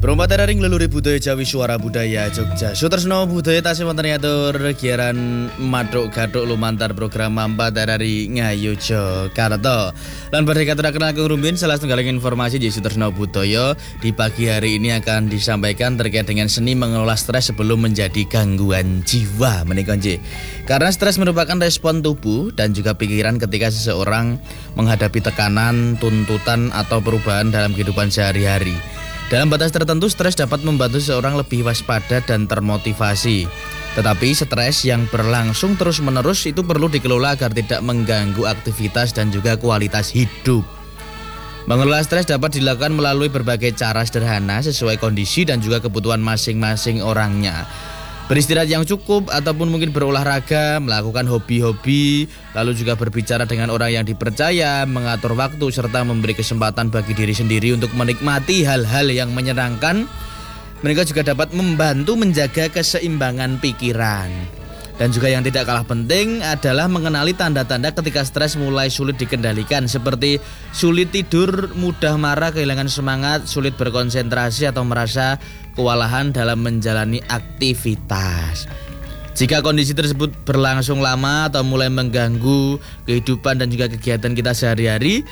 Perompat daring leluhur budaya Jawi Suara Budaya Jogja. Sutresno budaya tasih wonten atur giaran maduk gathuk lumantar program Mampat dari Ngayu Jakarta. Lan badhe katuraken langkung rumiyin salah setunggaling informasi di Sutresno Budaya di pagi hari ini akan disampaikan terkait dengan seni mengelola stres sebelum menjadi gangguan jiwa menika nggih. Karena stres merupakan respon tubuh dan juga pikiran ketika seseorang menghadapi tekanan, tuntutan atau perubahan dalam kehidupan sehari-hari. Dalam batas tertentu, stres dapat membantu seseorang lebih waspada dan termotivasi. Tetapi stres yang berlangsung terus-menerus itu perlu dikelola agar tidak mengganggu aktivitas dan juga kualitas hidup. Mengelola stres dapat dilakukan melalui berbagai cara sederhana sesuai kondisi dan juga kebutuhan masing-masing orangnya. Beristirahat yang cukup ataupun mungkin berolahraga, melakukan hobi-hobi, lalu juga berbicara dengan orang yang dipercaya, mengatur waktu serta memberi kesempatan bagi diri sendiri untuk menikmati hal-hal yang menyenangkan. Mereka juga dapat membantu menjaga keseimbangan pikiran. Dan juga yang tidak kalah penting adalah mengenali tanda-tanda ketika stres mulai sulit dikendalikan, seperti sulit tidur, mudah marah, kehilangan semangat, sulit berkonsentrasi atau merasa kewalahan dalam menjalani aktivitas. Jika kondisi tersebut berlangsung lama atau mulai mengganggu kehidupan dan juga kegiatan kita sehari-hari,